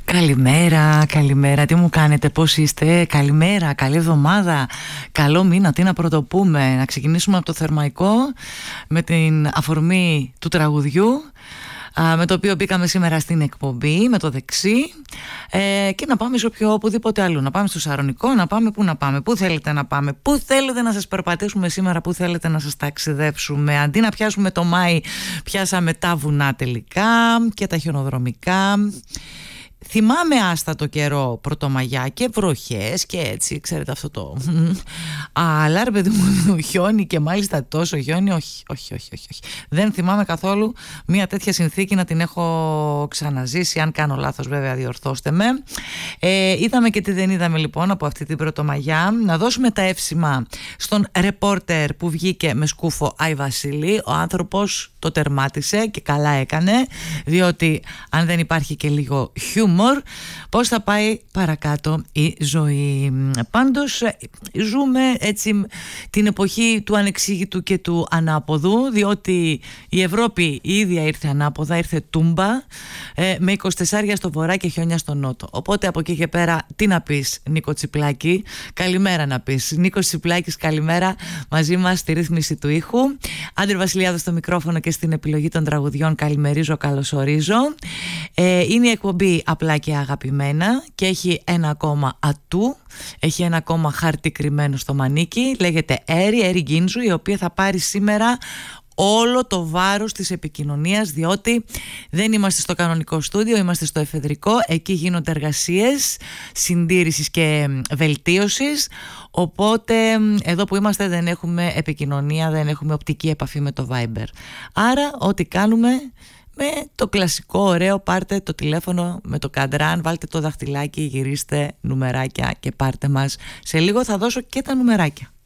Καλημέρα, καλημέρα, τι μου κάνετε, πώς είστε, καλημέρα, καλή εβδομάδα, καλό μήνα, τι να πρωτοπούμε, να ξεκινήσουμε από το Θερμαϊκό με την αφορμή του τραγουδιού με το οποίο μπήκαμε σήμερα στην εκπομπή, με το δεξί, και να πάμε σε οπουδήποτε αλλού, να πάμε στο Σαρονικό, να πάμε πού θέλετε να πάμε, πού θέλετε να σας περπατήσουμε σήμερα, πού θέλετε να σας ταξιδέψουμε. Αντί να πιάσουμε το Μάη, πιάσαμε τα βουνά τελικά και τα χιονοδρομικά. Θυμάμαι άστατο καιρό πρωτομαγιά και βροχές και έτσι, ξέρετε αυτό το αλλά ρε παιδί μου, χιόνι και μάλιστα τόσο χιόνι, όχι. Δεν θυμάμαι καθόλου μια τέτοια συνθήκη να την έχω ξαναζήσει. Αν κάνω λάθος βέβαια διορθώστε με. Είδαμε και τι δεν είδαμε λοιπόν από αυτή την πρωτομαγιά. Να δώσουμε τα εύσημα στον ρεπόρτερ που βγήκε με σκούφο Άι Βασίλη. Ο άνθρωπος το τερμάτισε και καλά έκανε, διότι αν δεν υπάρχει και λίγο χιούμορ, πώς θα πάει παρακάτω η ζωή. Πάντως ζούμε έτσι την εποχή του ανεξήγητου και του ανάποδου, διότι η Ευρώπη η ίδια ήρθε ανάποδα, ήρθε τούμπα, με 24 στο βορρά και χιόνια στο νότο. Οπότε από εκεί και πέρα τι να πεις, Νίκο Τσιπλάκη, καλημέρα να πεις. Νίκος Τσιπλάκης, καλημέρα, μαζί μας στη ρύθμιση του ήχου. Άντρη Βασιλιάδου στο μικρόφωνο και στην επιλογή των τραγουδιών, καλημερίζω, καλωσορίζω. Είναι η εκπομπή Απλά και Αγαπημένα και έχει ένα ακόμα ατού, έχει ένα ακόμα χάρτη κρυμμένο στο μανίκι, λέγεται Έρη Γκίνζου, η οποία θα πάρει σήμερα όλο το βάρος της επικοινωνίας, διότι δεν είμαστε στο κανονικό στούντιο, είμαστε στο εφεδρικό, εκεί γίνονται εργασίες συντήρησης και βελτίωσης, οπότε εδώ που είμαστε δεν έχουμε επικοινωνία, δεν έχουμε οπτική επαφή με το Viber. Άρα ό,τι κάνουμε με το κλασικό ωραίο, πάρτε το τηλέφωνο με το καντράν, βάλτε το δαχτυλάκι, γυρίστε νουμεράκια και πάρτε μας. Σε λίγο θα δώσω και τα νουμεράκια.